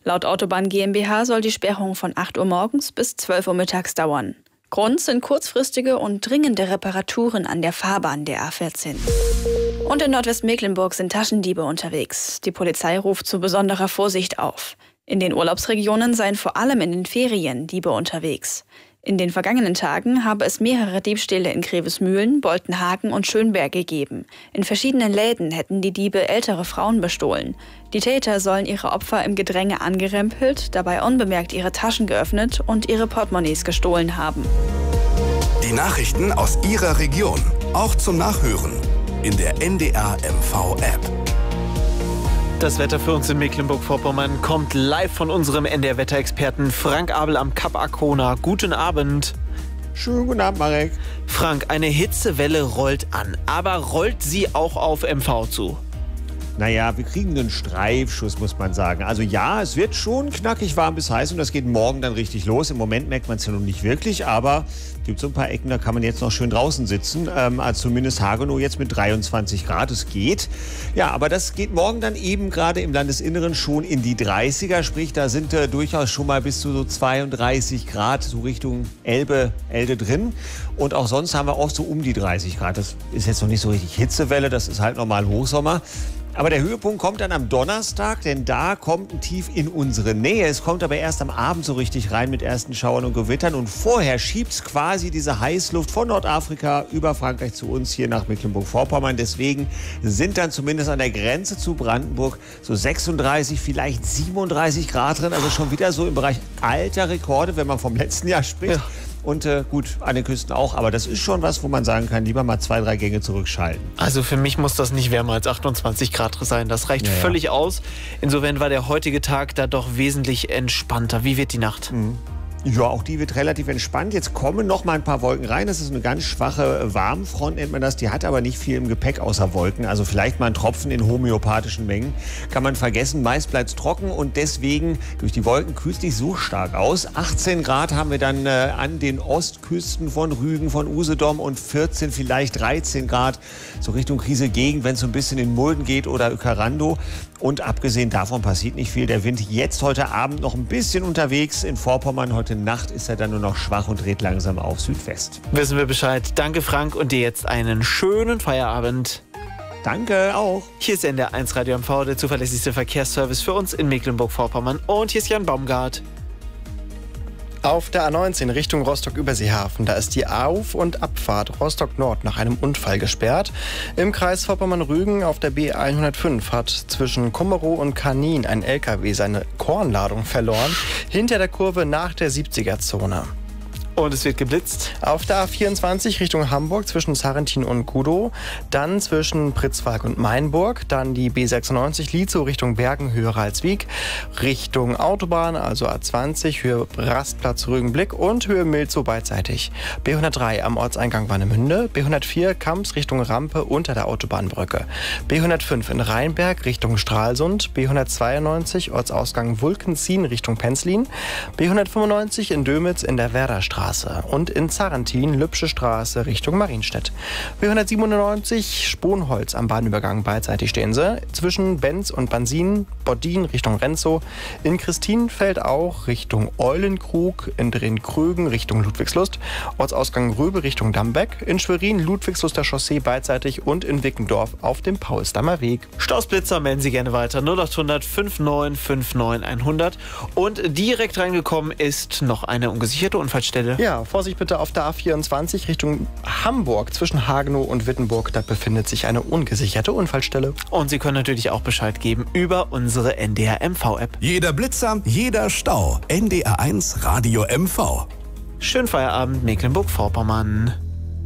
Laut Autobahn GmbH soll die Sperrung von 8 Uhr morgens bis 12 Uhr mittags dauern. Grund sind kurzfristige und dringende Reparaturen an der Fahrbahn der A14. Und in Nordwestmecklenburg sind Taschendiebe unterwegs. Die Polizei ruft zu besonderer Vorsicht auf. In den Urlaubsregionen seien vor allem in den Ferien Diebe unterwegs. In den vergangenen Tagen habe es mehrere Diebstähle in Grevesmühlen, Boltenhagen und Schönberg gegeben. In verschiedenen Läden hätten die Diebe ältere Frauen bestohlen. Die Täter sollen ihre Opfer im Gedränge angerempelt, dabei unbemerkt ihre Taschen geöffnet und ihre Portemonnaies gestohlen haben. Die Nachrichten aus Ihrer Region, auch zum Nachhören in der NDR MV-App. Das Wetter für uns in Mecklenburg-Vorpommern kommt live von unserem NDR-Wetterexperten Frank Abel am Kap Arkona. Guten Abend. Schönen guten Abend, Marek. Frank, eine Hitzewelle rollt an, aber rollt sie auch auf MV zu? Naja, wir kriegen einen Streifschuss, muss man sagen. Also ja, es wird schon knackig warm bis heiß und das geht morgen dann richtig los. Im Moment merkt man es ja noch nicht wirklich, aber es gibt so ein paar Ecken, da kann man jetzt noch schön draußen sitzen. Also zumindest Hagenow jetzt mit 23 Grad, es geht. Ja, aber das geht morgen dann eben gerade im Landesinneren schon in die 30er. Sprich, da sind durchaus schon mal bis zu so 32 Grad, so Richtung Elbe, Elde drin. Und auch sonst haben wir auch so um die 30 Grad. Das ist jetzt noch nicht so richtig Hitzewelle, das ist halt normal Hochsommer. Aber der Höhepunkt kommt dann am Donnerstag, denn da kommt ein Tief in unsere Nähe. Es kommt aber erst am Abend so richtig rein mit ersten Schauern und Gewittern. Und vorher schiebt es quasi diese Heißluft von Nordafrika über Frankreich zu uns hier nach Mecklenburg-Vorpommern. Deswegen sind dann zumindest an der Grenze zu Brandenburg so 36, vielleicht 37 Grad drin. Also schon wieder so im Bereich alter Rekorde, wenn man vom letzten Jahr spricht. Ja. Und gut, an den Küsten auch. Aber das ist schon was, wo man sagen kann, lieber mal 2, 3 Gänge zurückschalten. Also für mich muss das nicht wärmer als 28 Grad sein. Das reicht völlig aus. Insofern war der heutige Tag da doch wesentlich entspannter. Wie wird die Nacht? Ja, auch die wird relativ entspannt. Jetzt kommen noch mal ein paar Wolken rein. Das ist eine ganz schwache Warmfront, nennt man das. Die hat aber nicht viel im Gepäck außer Wolken. Also vielleicht mal ein Tropfen in homöopathischen Mengen. Kann man vergessen. Meist bleibt es trocken und deswegen durch die Wolken kühlt es nicht so stark aus. 18 Grad haben wir dann an den Ostküsten von Rügen, von Usedom und 14, vielleicht 13 Grad so Richtung Krise-Gegend, wenn es so ein bisschen in Mulden geht oder Uekerando. Und abgesehen davon passiert nicht viel. Der Wind jetzt heute Abend noch ein bisschen unterwegs in Vorpommern. Heute Nacht ist er dann nur noch schwach und dreht langsam auf Südwest. Wissen wir Bescheid. Danke, Frank, und dir jetzt einen schönen Feierabend. Danke, auch. Hier ist NDR1 Radio MV, der zuverlässigste Verkehrsservice für uns in Mecklenburg-Vorpommern. Und hier ist Jan Baumgart. Auf der A19 Richtung Rostock-Überseehafen, da ist die Auf- und Abfahrt Rostock-Nord nach einem Unfall gesperrt. Im Kreis Vorpommern-Rügen auf der B105 hat zwischen Kummerow und Kanin ein LKW seine Kornladung verloren, hinter der Kurve nach der 70er-Zone. Und es wird geblitzt. Auf der A24 Richtung Hamburg zwischen Sarrentin und Kudow, dann zwischen Pritzwalk und Mainburg, dann die B96 Lietzow Richtung Bergen, Höhe Ralswiek, Richtung Autobahn, also A20, Höhe Rastplatz Rügenblick und Höhe Milzow beidseitig. B103 am Ortseingang Warnemünde, B104 Kamps Richtung Rampe unter der Autobahnbrücke, B105 in Rheinberg Richtung Stralsund, B192 Ortsausgang Wulkenzien Richtung Penzlin, B195 in Dömitz in der Werderstraße und in Sarrentin Lübsche Straße Richtung Marienstedt. B197 Sponholz am Bahnübergang beidseitig stehen sie. Zwischen Benz und Bansin, Boddin Richtung Renzow. In Christinenfeld auch Richtung Eulenkrug. In Drenkrögen Richtung Ludwigslust. Ortsausgang Röbe Richtung Dambeck. In Schwerin Ludwigsluster Chaussee beidseitig und in Wickendorf auf dem Paulsdammer Weg. Stausblitzer melden Sie gerne weiter. 0800 5959 100. Und direkt reingekommen ist noch eine ungesicherte Unfallstelle. Ja, Vorsicht bitte auf der A24 Richtung Hamburg zwischen Hagenow und Wittenburg. Da befindet sich eine ungesicherte Unfallstelle. Und Sie können natürlich auch Bescheid geben über unsere NDR MV-App. Jeder Blitzer, jeder Stau. NDR1 Radio MV. Schönen Feierabend, Mecklenburg-Vorpommern.